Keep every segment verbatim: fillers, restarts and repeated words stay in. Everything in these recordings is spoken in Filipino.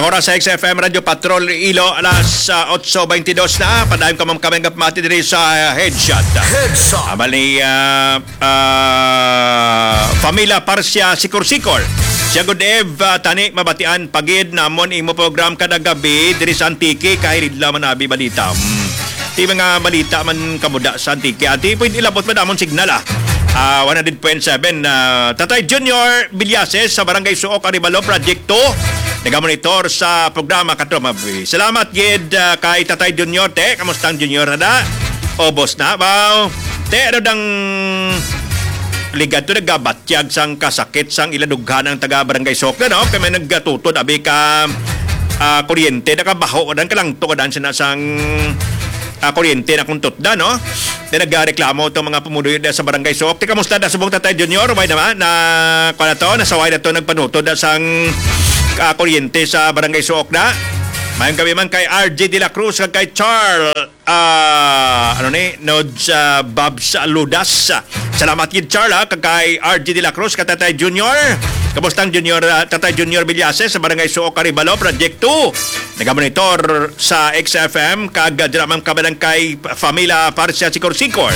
Oras sa X F M Radio Patrol Ilo, alas uh, eight twenty-two na. Padayon ka mga kaming kapmati diri sa uh, Headshot. Headshot. Amal ni uh, uh, Familia Parsia Sikor-Sikor. Siya good ev, uh, tani mabatian pagid namon imo program kada gabi diri sa Antique kahit ridla man abi balita. Hmm. Ti mga balita man kamuda sa Antique. Ati pwede ilabot pa damon signal ah. Uh, one hundred point seven uh, Tatay Junior Villases sa Barangay Suok Aribalo Project two nagamonitor sa programa kadto mabi. Salamat gid uh, kay Tatay Junior te. Kamusta ang Junior na? O boss na baw. Te ano dang ligad to nagabatyag sang kasakit sang iladughan ang taga Barangay Suok na no? Kay may naggatutod abi ka uh, kuryente nakabaho dan kalang to dan sina sang uh, kuryente na kuntot da no. Na nagreklamo itong mga pumunuyo sa Barangay Suok. Tika musta da subong Tatay Junior? May naman na kung na to, nasaway na to nagpanutod na sang uh, kuryente sa Barangay Suok na. Mayroon kami man kay R J De La Cruz kag kay Charles uh, ano ni Nods uh, Babs Ludas. Salamat yun Charles kag kay R J De La Cruz kag Tatay Junior. Kamusta ang Junior uh, Tatay Junior Villases sa Barangay Suok Aribalo Project two. Nagamonitor sa X F M kag dramang kabalang kay Familia Parsia Sikor-Sikor.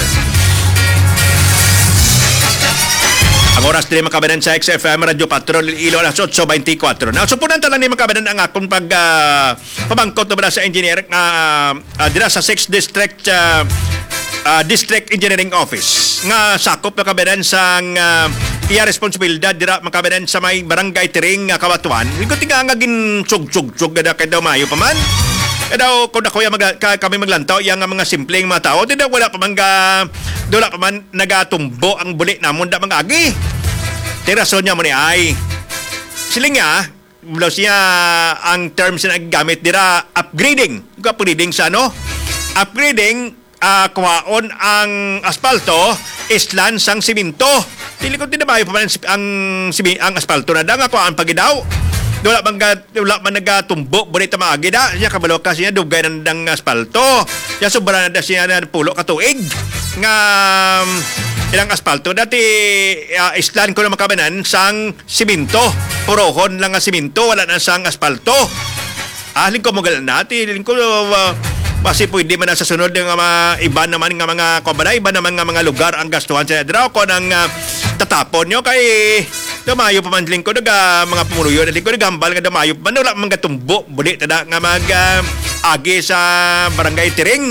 Ang oras din makabanan sa X F M Radio Patrol Ilo alas eight twenty-four. Nasupunan talang ni makabanan ang akong pag uh, pabangkot na sa engineer nga uh, uh, dira sa sixth District uh, uh, District Engineering Office nga sakop na kabanan sa uh, iya responsibilidad dira makabanan sa may barangay Tiring uh, Kawatuan. Iko tinga nga gin tsug-tsug-tsug gada kay daw mayo pa man. Kaya kung ako yung mag, kami maglantaw, yung mga simpleng mga tao, di daw wala pa man, wala pa man nagatumbo ang bulik namon da mga agi. Tirason niya mo ni ay. Siling nga, mula siya ang terms na gamit dira, upgrading. Upgrading sa ano? Upgrading, uh, kuwaon ang aspalto, islan sang siminto. Dili ko tinabayo pa man ang, ang, ang aspalto na da nga kuwaan pagidaw. Wala man wala man nagatumbo bonita maagi da siya kabalo kasi niya dugay na ng aspalto siya sobra na da siya na pulo ka tuig nga um, ilang aspalto dati uh, islan ko na makabanan sang siminto purohon lang nga siminto wala na sang aspalto aling ko magal natin aling ko uh, kasi pwede man na sa sunod ng mga iba naman nga mga kabala iba naman nga mga lugar ang gastuhan sa draw ko ng uh, tatapon nyo kay damayo pa man lingko daga mga pumunuyo na lingko nagambal nga damayo pa man wala mga tumbo buli tada nga mag uh, agi sa Barangay Tiring.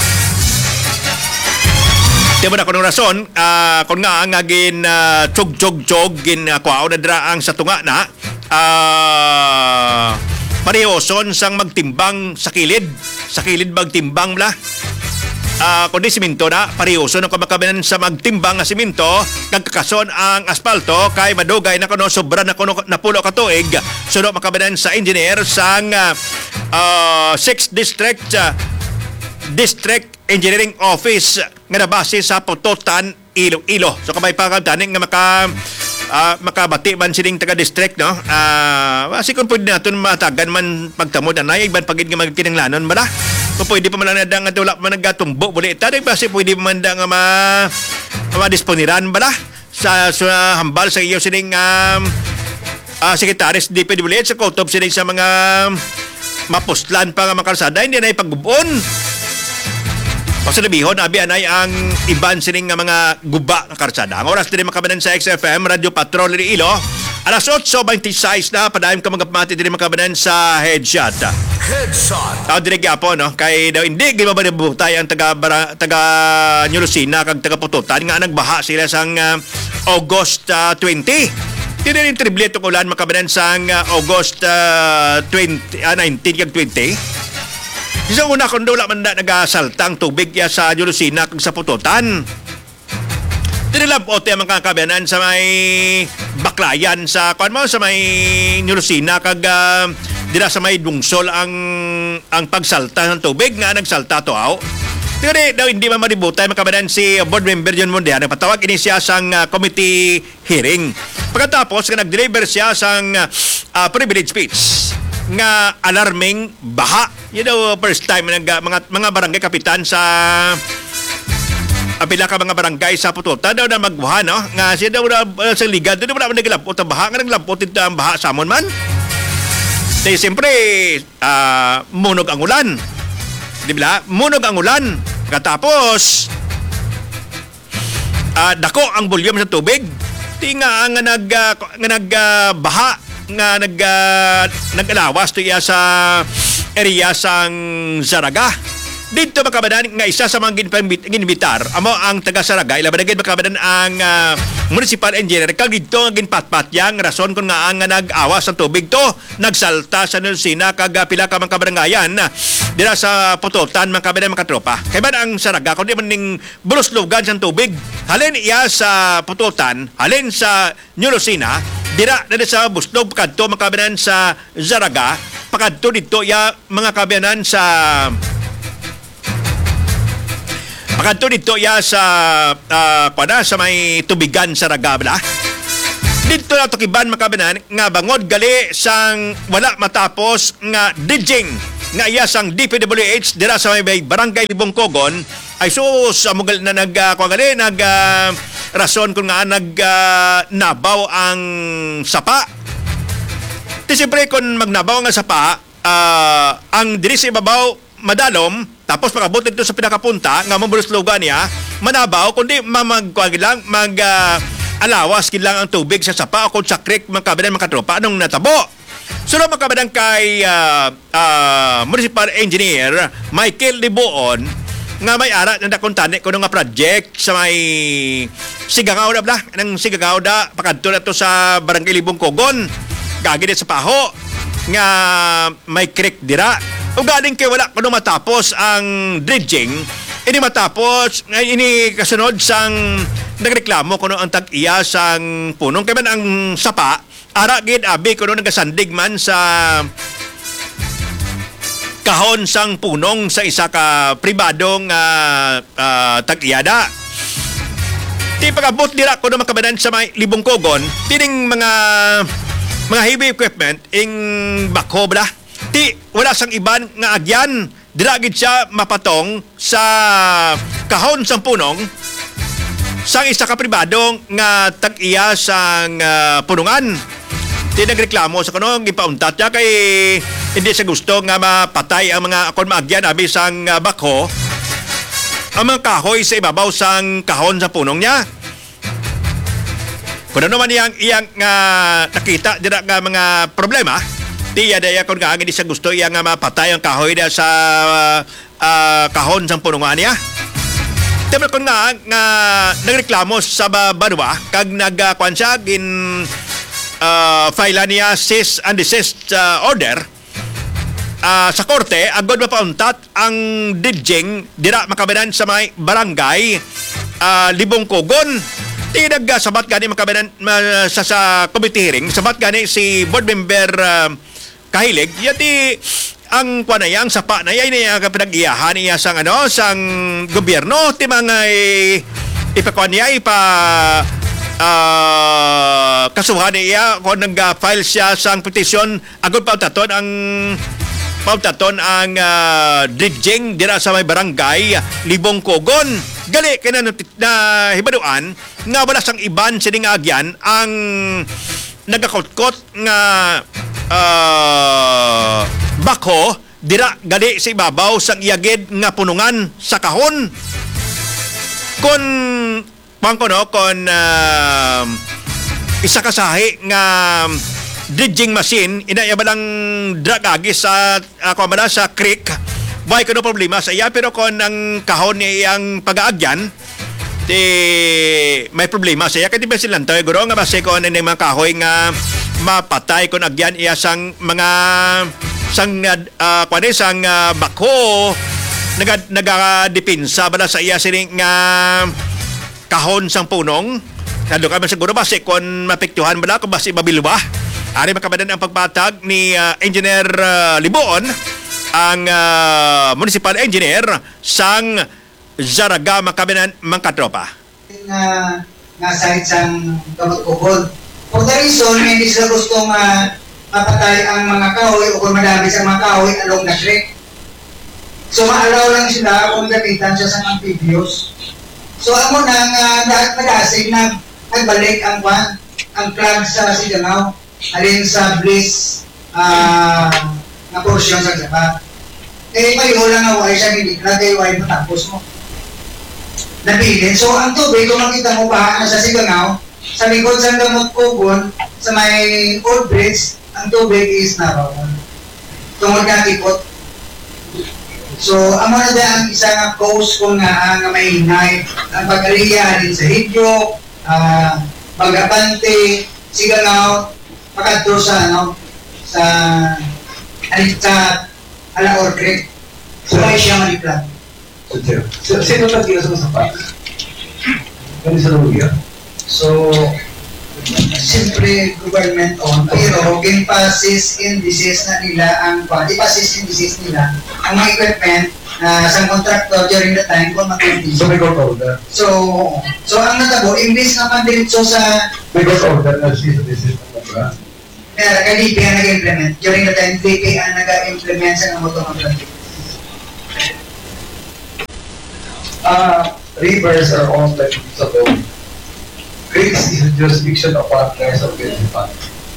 Di ba na kung rason uh, kung nga ang agin uh, tsog-tsog-tsog gin uh, kwao na diraang sa tunga na ah uh, parehoson sang magtimbang sa kilid. Sa kilid magtimbang bla. Uh, kundi siminto na, parehoson ang kamakabinan sa magtimbang na siminto, kagkakason ang aspalto, kay madugay na kuno, sobra na kuno na pulo katuig, suno makabinan sa engineer sang uh, uh, sixth District uh, District Engineering Office nga nabase sa Pututan, Iloilo. So kabay pa kagdaning nga maka Uh, makabati man sining taga-district no uh, kasi kung pwede natin matagan man pagtamod anay iban pagid nga magkinanglanon ba kung pwede pa man lang nga wala man nagatumbo buli tadig kasi pwede man da nga ma madisponiran ba sa, sa hambal sa iyo sining um, uh, sekretaris D P W H sa kutob sining sa mga mapustlan pa nga makalsada hindi na ipagubon. Pasalabihon, abi anay ang iban sining nga mga guba ng karsada. Ang oras din makabanan sa X F M, Radio Patrol Ilo. Alas eight twenty-six na, padayon ka magapamati din makabanan sa Headshot. Headshot. Tao din po, no? Kay daw hindi, gima ba nabutay ang taga, taga Nyulusina kag taga Pututan nga nagbaha sila sang uh, August uh, twenty. Hindi rin triple itong ulan makabanan sang uh, August uh, twenty, uh, nineteen kag twenty. Isa una kung wala man na nagasaltang tubig ya sa Nyulusina kag sa Pututan. Tinilabote ang mga kabayanan sa may Baklayan sa kuan mo sa may Nyulusina kag uh, dira sa may Dungsol ang ang pagsalta ng tubig nga nagsalta to aw. Tiri daw hindi man maributay makabayanan si board member John Mondian nagpatawag ini siya sang uh, committee hearing. Pagkatapos nga nag-deliver siya sang uh, privilege speech nga alarming baha. You know, first time ng mga mga barangay kapitan sa apila ka mga barangay sa Pututan daw na magbuha no nga siya daw na uh, sa liga doon na naglapot ang baha nga naglapot ito ang baha samon man Di siyempre, uh, munog ang ulan. Di ba? Munog ang ulan. Katapos, uh, dako ang volume sa tubig. Di nga nga nag uh, nga nagbaha uh, nga nag uh, nag-alawas to iya sa area sang Zaraga. Dito makabadan nga isa sa mga ginbitar amo ang taga Saraga ila badagid makabadan ang uh, municipal engineer kag dito nga ginpatpat yang rason kun nga ang nag-awas sa tubig to nagsalta sa Nelsina kag uh, pila ka mga kabarangayan uh, dira sa Pututan mga kabadan mga tropa kay man ang Saraga kundi man ning buluslugan sa tubig halin iya sa Pututan halin sa Nelsina dira na sa buslog kadto mga kabadan sa Zaraga pakadto dito ya mga kabanan sa Pagkanto dito ya sa uh, kwada sa may tubigan sa Ragabla. Dito na tukiban makabanan nga bangod gali sang wala matapos nga dredging nga iya sang D P W H dira sa may barangay Libong Kogon ay sus amugal na nag uh, kung gali nag uh, rason kung nga nag uh, nabaw ang sapa. Di siyempre kung magnabaw nga sapa uh, ang diri sa ibabaw madalom tapos makabot dito sa pinakapunta nga mabuluslogan niya manabaw kundi mamagkuan lang mag uh, alawas gid lang ang tubig sa sapa o kung sa creek mga kabadan mga tropa anong natabo. Sunod mga kabadan kay uh, uh, municipal engineer Michael Liboon nga may ara na nakuntani kuno nga project sa may Sigangaw na bla nang Sigangaw da pakadto na to sa barangay Libong Kogon gagid sa Paho nga may creek dira. O galing kay wala kuno matapos ang dredging, ini matapos ngay ini kasunod sang nagreklamo kuno ang tag-iya sang punong kay man ang sapa ara gid abi kuno nagasandig man sa kahon sang punong sa isa ka pribadong uh, uh, tag-iyada. Di pagabot dira kuno makabanan sa may Libong Kogon, tining mga mga heavy equipment ing bakho bla. Di wala sang iban nga agyan dira gid siya mapatong sa kahon sang punong sang isa ka pribadong nga tag-iya sang uh, punungan. Di nagreklamo sa kuno gipauntat niya kay hindi siya gusto nga mapatay ang mga akon maagyan abi sang uh, bakho ang mga kahoy sa ibabaw sang kahon sa punong niya. Kung ano man iyang iyang uh, nakita dira nga mga problema di yadaya kung nga hindi siya gusto iya nga mapatay ang kahoy na sa uh, uh, kahon sang punungan niya. Tapi kung nga, nga nagreklamo sa Banwa kag nagkuan siya gin uh, file niya cease and desist uh, order uh, sa korte agod mapauntat ang dredging dira makabanan sa may barangay uh, Libong Kogon. Di nagsabat gani makabanan uh, sa, sa committee hearing sabat gani si board member uh, Kahilig, yati ang kuan ang sapa na yan niya kapinag-iyahan niya sang ano sang gobyerno ti mga ipakuan niya ipa uh, kasuhan niya kung nag-file siya sang petisyon agad pautaton ang pautaton ang uh, dredging dira sa may barangay Libong Kogon. Gali kaya na, na hibaduan nga wala sang iban sining agyan ang nagakot-kot nga uh, bako dira gali sa ibabaw sang iyagid nga punungan sa kahon kon pangkono kon uh, isa kasahi nga dredging machine inayaba lang dragagi sa ako uh, sa creek why kuno problema sa iya pero kon ang kahon ni iyang pag-aagyan di may problema sa iya kay di ba silang tayo guro nga base kon ang mga kahoy nga mapatay kung agyan iya sang mga sang uh, kuan sang uh, bako naga nagadepinsa bala sa iya sining nga uh, kahon sang punong nado ka man siguro base kon mapektuhan bala kung base mabilwa ari makabadan ang pagpatag ni uh, engineer uh, Liboon ang uh, municipal engineer sang Zaraga makabanan mangkatropa nga nga site sang Kamag-Ukod. For the reason, hindi sila gustong uh, mapatay ang mga kahoy o kung madami sa mga kahoy along the creek. So, maalaw lang sila kung gamitan siya sa amphibious. So, amo nang uh, nagasig na nagbalik ang kwan, ang plug sa Sigangaw, alin sa Bliss ah na porsyon sa Japan. Eh, payo lang nga wala siya hindi na kayo ay matapos mo. Napilin. So, ang tubig, kung makita mo ba na sa Sigangaw, sa likod sa gamot kugon, sa may old bridge, ang tubig is naroon. Tungod nga tipot. So, amo na dyan ang isa nga cause kung nga nga maingay, ang pag-aliya din sa hidyo, ah, pag-apante, Sigangaw, pagkatro sa ano, sa alit sa Alaor Creek. So, ay siya maliklan. So, sino nagkila sa sapat? Kani sa Lugia? So, siyempre government on, pero gimpasis indices na nila ang ipasis indices nila ang mga equipment na sa contractor during the time kung mag-condition. So, may court order? So, so ang natabo, imbis na pandiritso sa May court order na siya sa decision mo ba? kaya ka-D P ang nag-implement. During the time, D P ang nag-implement sa moto ng traffic. Uh, rivers are owned by the sa law. Creeks is a jurisdiction of partners of the fund.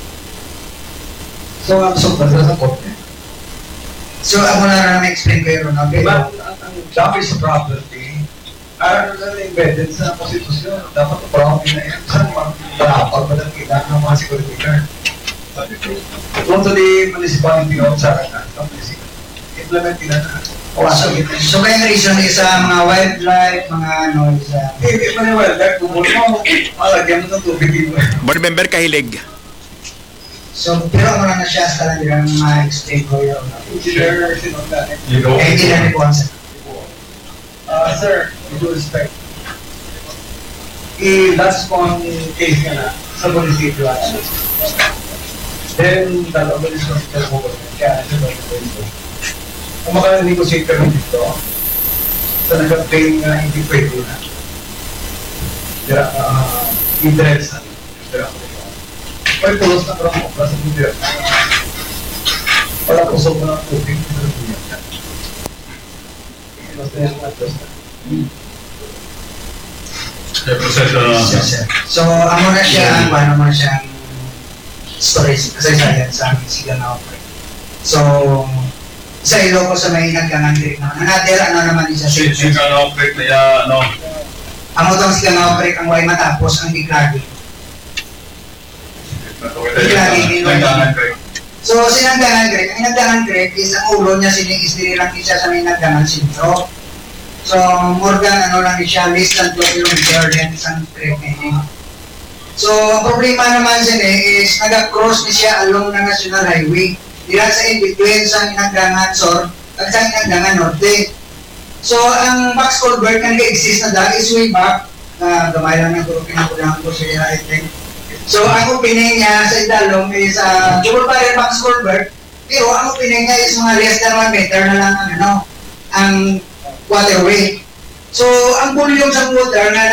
So, ang sumunod sa korte. So, ako na na explain kayo ron. Okay? Diba, ang, ang damage sa property, ano na embedded sa konstitusyon, dapat na-proud na yan. Saan mag-rapag ba ng kailangan ng mga security guard? Kung to the municipality of Saracan, implement nila na. So, so kaya reason is sa mga wildlife, mga ano, isa. Hindi pa niya wildlife, kung mo, malagyan mo ng tubig dito. Board member kahilig. So, pero ano na siya sa talagang ma-explain ko yun. Engineer, sinundan. Eh, hindi na ni Ponce. Uh, sir, with due respect, i-last po ang case nga na sa municipio action. Then, dalawa ba sa hospital mo ba? Kaya, ano ba ito? Kung maka-negotiate kami dito, sa nag-obtain nga hindi pwede na. Kaya, uh, interest na. Kaya, may pulos na parang okra sa hindi. Wala pusok mo ng tubig sa lubuyan. Basta yan ang address na. So, ano na siya, ang paano mo na siyang storage, kasi sa yan, sa aming Sigangaw. So, sa ilo ko sa may naggangan Creek naman. Another, ano naman isa sa Sigangaw Creek na ya, ano? Ang utang Sigangaw Creek, ang way matapos, ang Diklagi. Nagdangan Creek. So, sinagdangan Creek, ang nagdangan Creek is ang ulo niya, sinig-istiri lang siya sa may nagdangan sintro. So, more than, ano lang siya, less than two kilometer length sa creek niya. So, ang problema naman siya eh, is nag-cross niya siya along na National Highway. Dila sa in-between sa Inagdangan Sur at sa Inagdangan Norte. So, ang box culvert na nag-exist na dahil is way back, uh, gamay lang ng guru, pinakulangan ko siya, I think. So, ang opening niya sa Idalong is uh, double barrel box culvert, pero ang opening niya is mga less than one meter na lang ang, ano, ang waterway. So, ang volume sa water na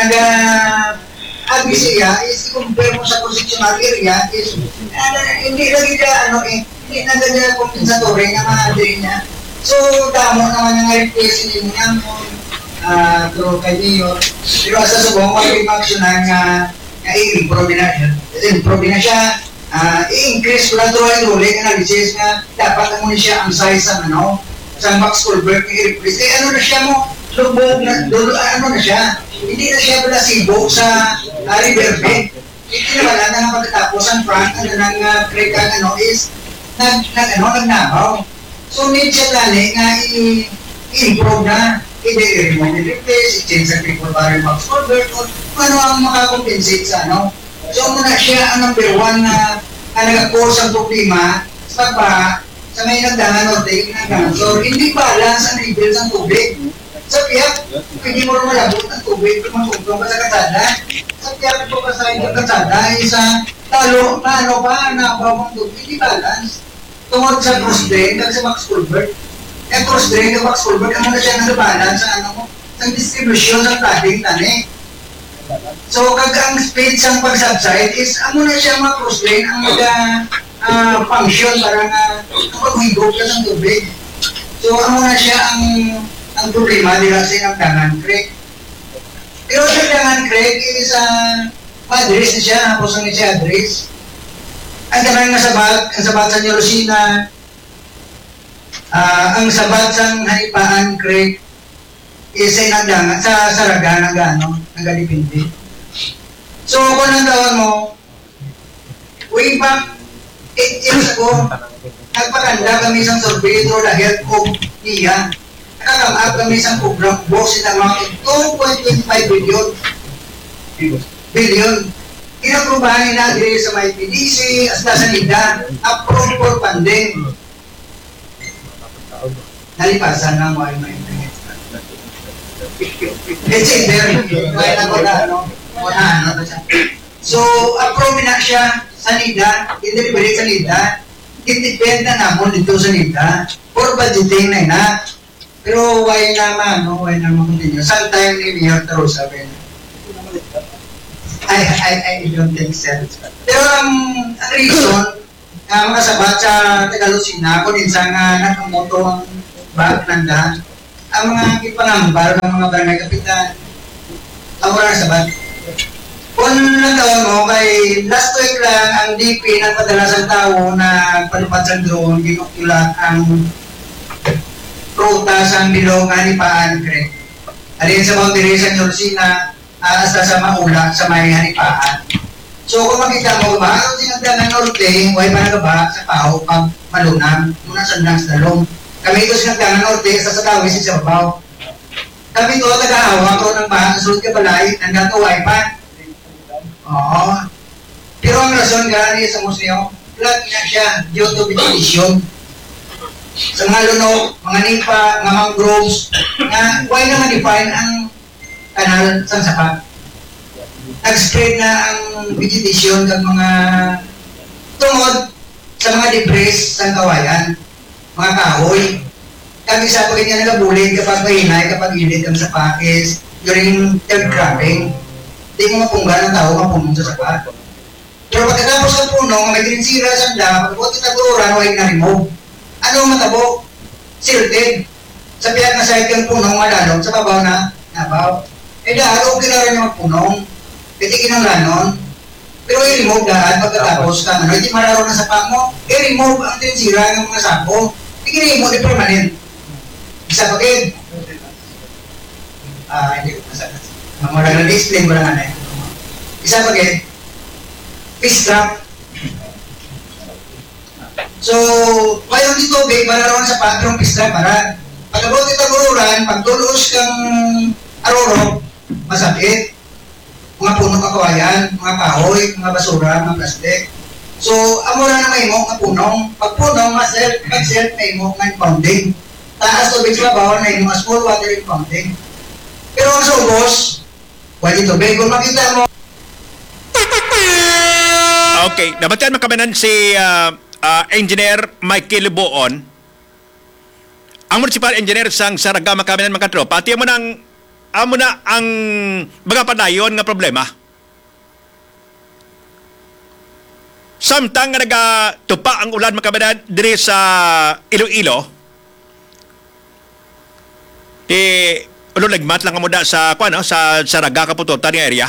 nag-agri siya is i-compare mo sa concessional area is uh, hindi lagi na ano eh, hindi na ganyan compensatory na mga agri niya. So, damo naman yung replace niyo niya mo uh, through kay Mayor. Pero sa subong, wala yung aksyonan nga nga i-improve na siya. I-improve na siya. Uh, i-increase ko lang through hydraulic analysis nga dapat mo siya ang size ng ano sa box culvert i-replace. Eh, ano na siya mo? Lubog na, dulo, ano na siya? Hindi na siya pala sibog sa uh, river bed. Hindi na wala na nga pagkatapos ang front ano, ng uh, creek ang ano is nag, nag, ano, nagnabaw. So, need siya tali nga i- i-improve na. I-remove, i-replace, i-change ang triple barrel box culvert o ano ang makakompensate sa ano. So, muna siya ang number one na uh, nag-cause ang problema sa pagbaha sa may nagdangan o tayo nagdangan. So, hindi balance ang level ng tubig. Sa piyak, hindi mo rin malabot ng tubig kung matutong ka sa katsada. Sa piyak, ito ka sa inyong katsada, isa talo, na ano pa, nabaw ng tubig, hindi balance. Tungod sa cross drain, kasi box culvert. Eh, cross drain, yung box culvert, ano na siya nag-balance sa ano mo, sa distribution ng flooding tani. So, kag ang speed sa pag-subside is, ano na siya mga cross drain, ang mga uh, function para nga pag-higop ka ng tubig. So, ano na siya ang ang problema nila sa Dangan Creek. Pero sa Dangan Creek is uh, ma-address na siya, tapos na siya address. Ang kanang nga sabat, ang sabat sa Yorosina, ah, ang sabat sa Hanipaan Creek, isa nagdangan sa Saraga ng gano, nagalipindi. So, kung nandawan mo, way back eight years ago, nagpaganda kami sa survey through the help of N I A. Nakakamap kami sa program box in amount of two point two five billion. Billion. Inaprubahan nila diri sa may P D C, hasta sa N I D A, approved for funding. Nalipasan ng why may internet. It's in there. Why na ko na, ano? Wala, ano siya. So, approve na siya sa N I D A, i-delivery sa N I D A, i-depend na namon dito sa N I D A, for budgeting na ina. Pero why naman, no? Why naman continue? Sometime in year through sabi na. I, I, I don't think so. Pero ang, ang reason, uh, mga sabat sa Tagalusina, kung minsan nga nakamoto ang bag ng daan, ang mga kipangambar ng mga barangay kapitan, ang mga sabat. Kung nataon mo, kay last week lang, ang D P nagpadala sa tao na palupad sa drone, ginukula ang prutas ang bilog nga ni Paan Creek. Alin sa boundary sa Yorosina, hasta sa maula sa may Hanipaan. So kung makita mo ba, ang sinagdan ng norte, huwag pa nagaba sa pao pag malunang, muna sa lang sa dalong. Kami ito sinagdan ng norte, sa sa tawis si Sabaw. Kami ito tagahawa ko ng bahan, sulod ka balay, hanggang to huwag pa. Oo. Pero ang rason gani sa museo, flat na siya, due to vegetation. Sa mga lunok, mga nipa, mga mangroves, na huwag na ma-define ang kanal sa sapat. Nag-spread na ang vegetation ng mga tungod sa mga debris sa kawayan, mga kahoy. Kami sa pagin niya nagabulig kapag mahinay, kapag ilit ang sapakis, during third cropping, di mo mapungga ng tao, mapunong sa sapat. Pero pagkatapos ng puno, may grinsira sa dam, pagkabot kita gururan, huwag na-remove. Ano ang matabo? Silted. Sa piyak na side yung punong malalong, sa babaw na nabaw. Eh dahil, okay na rin yung punong. Pitikin ang lanon. Pero i-remove dahil pagkatapos ka, ano, hindi mararo na sa pang mo, i-remove ang tinsira ng mga sako. I-remove, di permanent. Isa pa kayo. Ah, hindi ko masagot. Mamura na display mo lang ano. Isa pa kayo. Fish trap. So, mayroon dito, tubig, mararo na sa patrong fish trap para pagkabot ito gururan, pagtulos kang aroro, masakit. Mga puno kakawayan, mga kahoy, mga basura, mga plastic. So, amo na na may mo nga punong. Pag punong, mag-self, mag-self may mo nga impounding. Taas tubig sa bawal na yung mga small water impounding. Pero ang subos, wala tubig. Kung makita mo, Okay, nabatian makabanan si uh, uh, Engineer Michael Buon. Ang municipal engineer sang Saraga makabanan mga tropa. Pati mo nang amo na ang mga padayon nga problema. Samtang nga nagatupa ang ulan makabanan diri sa Iloilo. Eh, ulo nagmat lang amuda sa kuan no, sa Saraga kapututan nga area.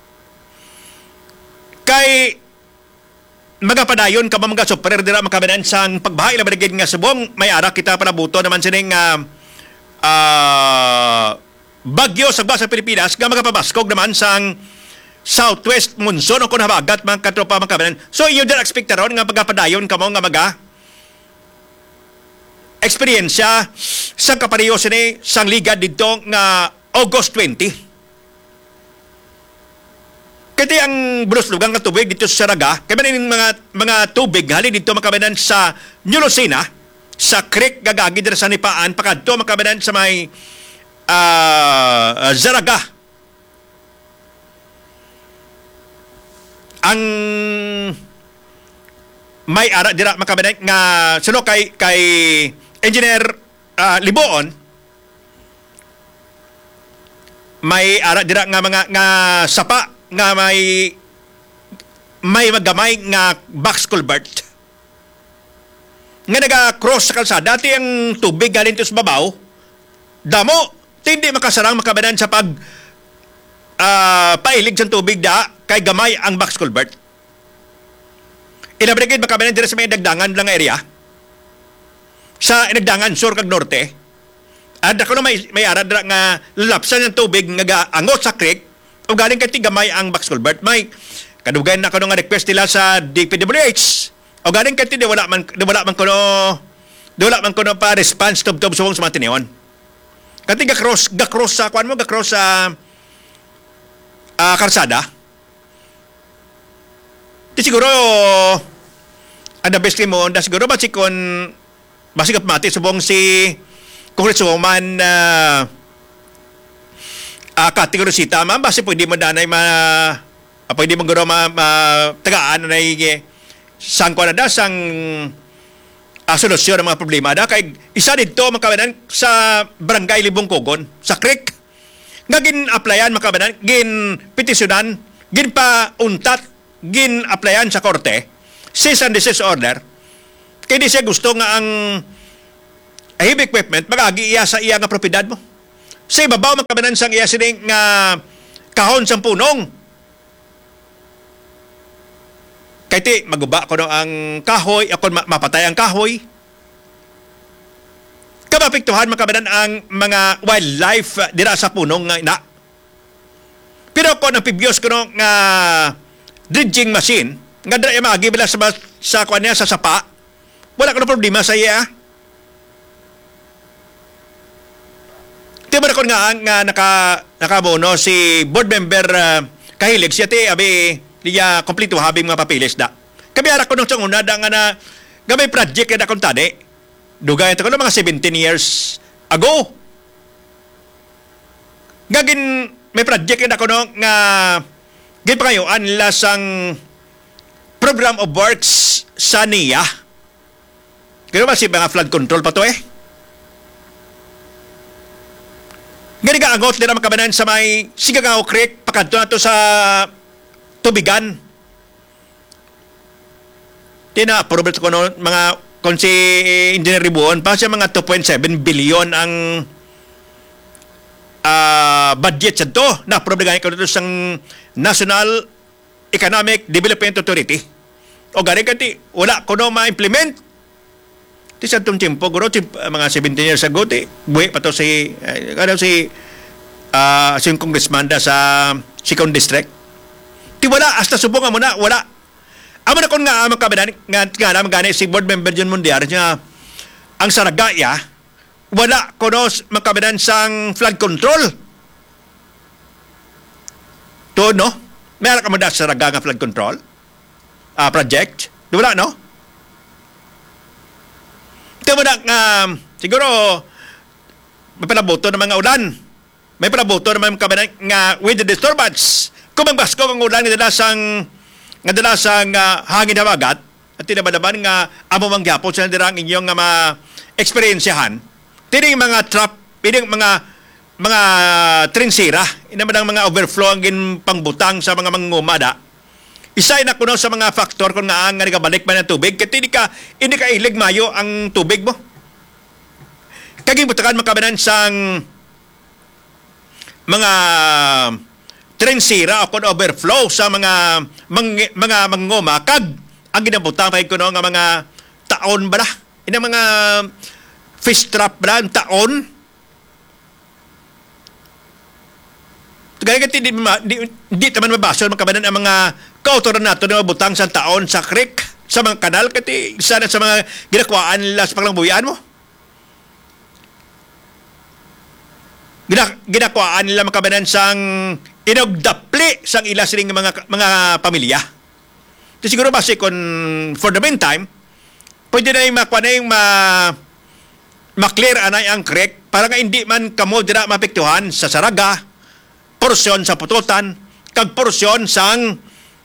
Kay mga padayon ka mga super dira makabanan sang pagbahay laban gid nga subong may ara kita panabuto naman sining uh, uh, bagyo sa basa Pilipinas nga magapabaskog naman sang southwest monsoon o kung habagat mga katropa mga kabanan. So yun din ekspektaron nga pagpadayon kamo nga maga eksperyensya sa kapariyo sini sang liga dito nga August twentieth. Kati ang bulos-lugang nga tubig dito sa Saraga, kaya manin mga, mga tubig hali dito makabanan sa Yorosina, sa creek gagagi dito sa Nipaan, pakadto makabanan sa may uh, Zaraga. Ang may ara dira makabanan nga suno kay kay Engineer uh, Liboon, may ara dira nga mga nga sapa nga may may magamay nga box culvert nga naga-cross sa kalsada. Dati ang tubig galing to sa babaw, damo, hindi makasarang makabanan sa pag uh, pailig sa tubig da kay gamay ang box culvert. Inabrigid makabanan dira sa may dagdangan lang nga area. Sa inagdangan sur kag norte. At ako na may may ara dira nga lapsan ng tubig nga gaangot sa creek o galing kay tigamay ang box culvert. May kadugan na kuno nga request nila sa D P W H. O galing kay di wala man di wala man kuno di wala man kuno pa response tub-tub subong sa matinion. Kati ga cross ga cross sa kwan mo ga cross sa uh, karsada. Di siguro ada best mo da siguro ba si kon basig mati subong si Congresswoman uh, uh, Cathy Rosita, ma'am, basi pwede mo danay ma uh, pwede mo guro ma, ma tagaan na yung sangko na da sang uh, solusyon ng mga problema da kay isa dito makabanan sa barangay Libong Kogon sa creek nga gin applyan makabanan gin petisyonan gin pa untat gin applyan sa korte cease and desist order kay di siya gusto nga ang heavy equipment magagi iya sa iya nga propiedad mo. Sa ibabaw magkabanan sang iya sining nga kahon sang punong. Kay ti maguba ko no ang kahoy, ako mapatay ang kahoy. Kamapiktuhan magkabanan ang mga wildlife dira sa punong nga ina. Pero ko nang pibyos ko no nga dredging machine nga dira maagi bila sa sa kuan niya sa sapa. Wala ko no problema sa iya. Tiba na ko nga nga naka nakabono si board member uh, Kahilig siya ti abi niya kompleto habing mga papilis da. Kami ara ko nung sa una da nga na gamay project kada kon tani. Dugay ito ko mga seventeen years ago. Gagin may project kada ko no nga gid pa kayo anla sang program of works sa N I A. Kaya ba si mga flood control pa to eh? Nga nga angot nila makabanan sa may Sigagao Creek, pakadto na to sa tubigan. Tina-approve ko no, mga kung si Engineer Ribuon, pa siya mga two point seven billion ang uh, budget sa to. Na-approve na ganyan ko sa National Economic Development Authority. O gani kanti, wala ko no ma-implement. Ti sa itong timpo, guro, mga seventeen years ago, ti, buhi pa to si, uh, si, uh, si yung congressman da sa second district. Ti wala, hasta subong mo na, wala. Amo na kung nga, amang kabinan, nga, nga naman gani, si board member John Mundiar, niya, ang Saragaya, wala ko no, makabinan sang flood control. To, no? Meron ka mo da sa Saraga nga flood control uh, project. Di wala, no? Ito mo na, uh, siguro, may palaboto ng mga ulan. May palaboto ng mga kabanan nga with the disturbance. Kung magbasko ang ulan, nga dalasang, nga dalasang uh, hangin na magat, at tinabadaban nga amo mangyapon sa nadirang inyong nga ma-experiensyahan. Tining mga trap, tining mga mga trinsira, inaman ang mga overflow ang ginpangbutang sa mga mangumada. Isa na kuno sa mga faktor kung nga ang nagabalik man ng tubig kasi hindi ka, hindi ka ilig mayo ang tubig mo. Kaging butakan makabanan sang mga trinsira o kung overflow sa mga mang, mga mangoma kag ang ginabutang pa kuno nga mga taon ba na? Ina mga fish trap ba na, taon? Kaya di, di, di taman mabasol makabanan ang mga kautoran nato na mabutang sa taon sa creek, sa mga kanal, kati sana sa mga ginakwaan nila sa panglangbuyan mo. Gina, ginakwaan nila makabanan sang inogdapli sang ila siling mga mga pamilya. Di siguro basi kung for the meantime, pwede na yung makwa na yung ma, maklear anay ang creek para nga hindi man kamo dira mapektuhan sa Saraga, porsyon sa Pututan, kag porsyon sang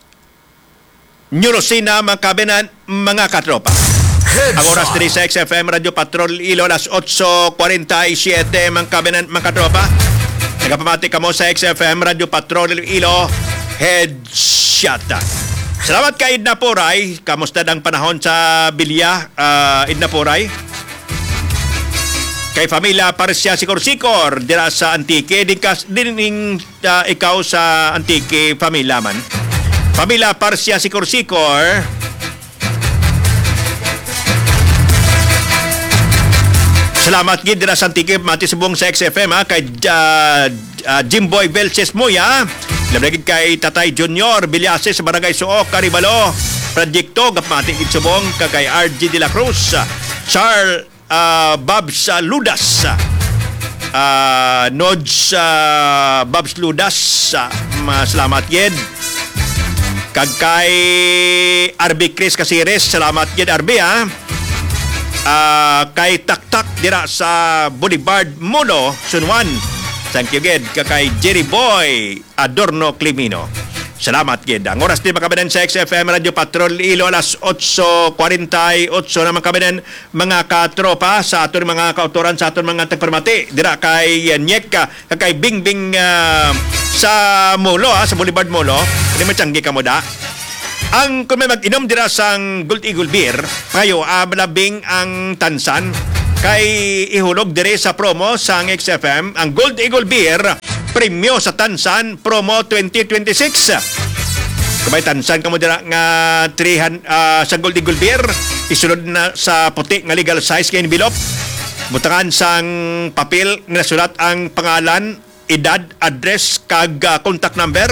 Nurosina makabinan mga katropa. Ang oras diri sa X F M Radio Patrol Ilo alas eight forty-seven mga kabinan mga katropa. Nagapamati ka mo sa X F M Radio Patrol Ilo Headshot. Salamat ka Idna Poray. Kamusta ang panahon sa Bilya, uh, Idna Poray? Kay Familia Paresya Sikor-Sikor dira sa Antique. Din, kas, din uh, ikaw sa Antique Familia man. Familia Paresya Sikor-Sikor Salamat gid dira sa tikip mati subong sa X F M ha kay uh, uh, Jimboy Velces Moya. Labagid kay Tatay Junior Bilyase sa Barangay Suok, Caribalo. Proyekto gapmati gid subong kay R G De La Cruz, Charles uh, Babs uh, Ludas. Uh, Nods uh, Babs Ludas. Uh, salamat gid. Kag kay R B Chris Casires, salamat gid R B ha. Uh, kay Taktak dira sa Boulevard Mulo, Sunwan. Thank you gid kay Jerry Boy Adorno Climino. Salamat gid. Ang oras di makabanan sa X F M Radio Patrol Ilo alas eight forty-eight naman kabanan mga katropa sa aton mga kautoran sa aton mga tagpermati dira kay Nyek kay Bingbing uh, sa Mulo ha, sa Boulevard Mulo. Hindi matiyanggi ka mo da. Ang kung may mag-inom dira sang Gold Eagle Beer, kayo ablabing ang tansan kay ihulog dire sa promo sa X F M ang Gold Eagle Beer premyo sa tansan promo twenty twenty-six. Kung may tansan ka mo dira nga three hundred uh, sa Gold Eagle Beer, isunod na sa puti nga legal size kay envelope. Butangan sang papel nga nasulat ang pangalan, edad, address kag uh, contact number.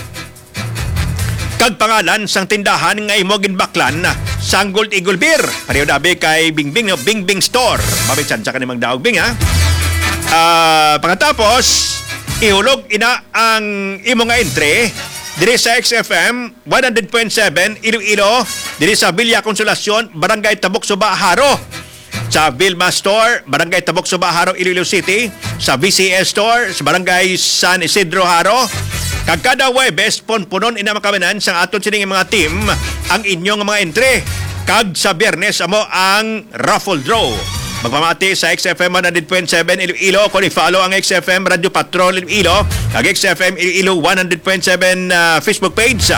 Kag pangalan sang tindahan nga imo ginbaklan sang Gold Eagle Beer. Pareho dabi kay Bingbing no Bingbing Store. Mabitsan sa kanimang daog Bing ha. Uh, pagkatapos ihulog ina ang imo nga entry diri sa X F M one hundred point seven Iloilo diri sa Villa Consolacion, Barangay Tabok Suba, Haro. Sa Vilma Store, Barangay Tabok Suba, Haro, Iloilo City. Sa V C S Store sa Barangay San Isidro, Haro. Kag kada Webes, ponpunon ina makaminan sa aton sining mga team ang inyong mga entry. Kag sa Biyernes amo ang raffle draw. Magpamati sa X F M one hundred point seven Iloilo. Kung i-follow ang X F M Radio Patrol Iloilo, kag X F M Iloilo one hundred point seven uh, Facebook page.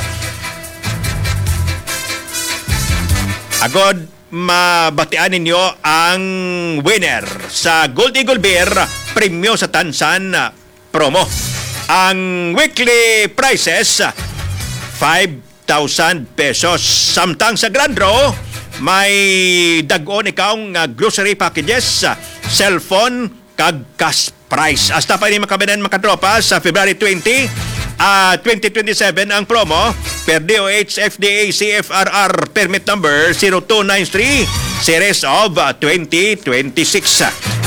Agod mabatian ninyo ang winner sa Gold Eagle Beer premyo sa tansan promo. Ang weekly prices five thousand pesos. Samtang sa Grand Draw may dag-on ikaw nga grocery packages, cellphone kag cash price. Hasta pa ni makabinan makatropa sa February twenty uh, twenty twenty-seven ang promo per D O H F D A C F R R permit number zero two nine three series of uh, twenty twenty-six.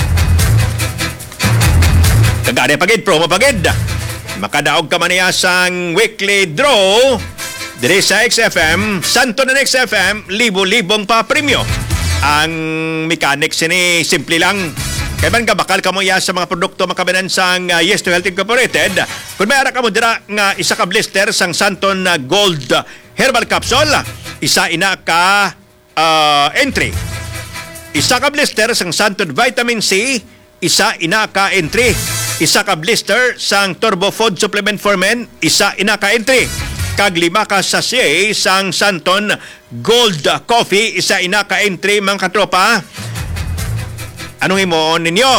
Kagani pagid promo pagid. Makadaog ka man niya sang weekly draw diri sa X F M, santo na X F M, libo-libong pa premyo. Ang mechanics ni simple lang. Kaya man ka bakal ka mo iya sa mga produkto makabinan sang uh, Yes to Health Incorporated. Kung may ara ka mo dira nga isa ka blister sang Santon uh, Gold Herbal Capsule, isa ina ka uh, entry. Isa ka blister sang Santon Vitamin C, isa ina ka entry. Isa ka blister sang Turbo Food Supplement for Men, isa ina ka entry. Kag lima ka sachet sang Santon Gold Coffee, isa ina ka entry mga katropa. Anong imo ninyo?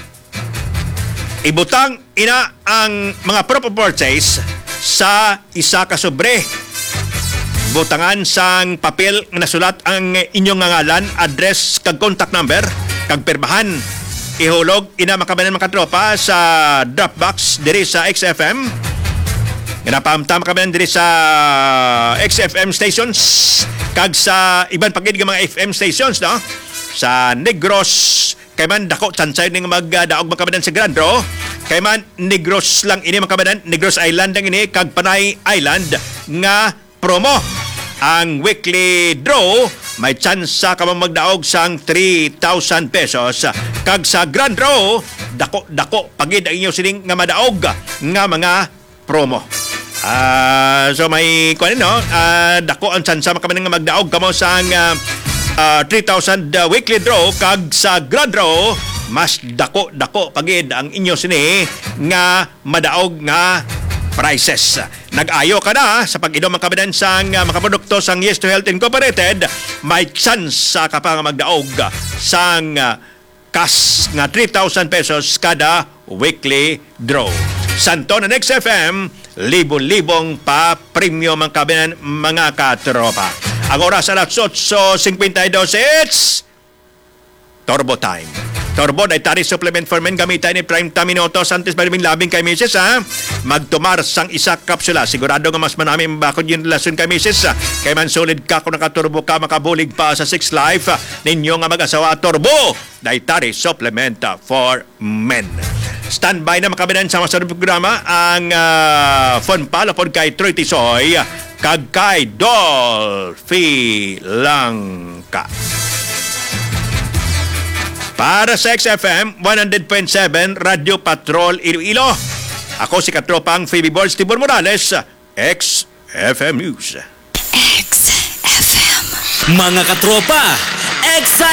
Ibutang ina ang mga proper purchase sa isa ka sobre. Butangan sang papel nga nasulat ang inyong ngalan, address kag contact number kag permahan. Ihulog ina makabanan mga tropa sa Dropbox diri sa X F M. Ginapamtam makabanan diri sa X F M stations kag sa iban pagid mga F M stations no. Sa Negros kay man dako chansay ning magdaog makabanan sa Grand Draw. Kay man Negros lang ini makabanan, Negros Island ang ini kag Panay Island nga promo. Ang weekly draw may tsansa ka magdaog sang three thousand pesos. Kag sa Grand Draw, dako-dako pagid ang inyo sining nga madaog nga mga promo. Uh, so may kuan no, uh, dako ang tsansa makaman nga magdaog kamo sang uh, uh, three thousand uh, weekly draw. Kag sa Grand Draw, mas dako-dako pagid ang inyo sini nga madaog nga prices. Nag-ayo ka na sa pag-inom ang kabinan sang uh, mga produkto sang Yes to Health Incorporated, may chance ka pa nga magdaog sang uh, cash nga three thousand pesos kada weekly draw. Santo na X F M, libo-libong pa premium ang kabinan mga katropa. Ang oras alas eight fifty-two, it's Turbo Time. Turbo, dietary supplement for men, gamitan ni Prime Taminotos, antes maraming labing kay Missus ha. Magtumar sang isa kapsula. Sigurado nga mas manami bakod yung relasyon kay Missus ha. Kay man solid ka kung nakaturbo ka, makabulig pa sa six life ninyo nga mag-asawa. Turbo, dietary supplement for men. Standby na makabinan sa masunod programa ang uh, phone pala pod kay Troy Tisoy kag kay Dolphy Langka. Para sa X F M one hundred point seven Radio Patrol Iloilo. Ako si katropang Phoebe Balls Tibor Morales, X F M News. X F M. Mga katropa, X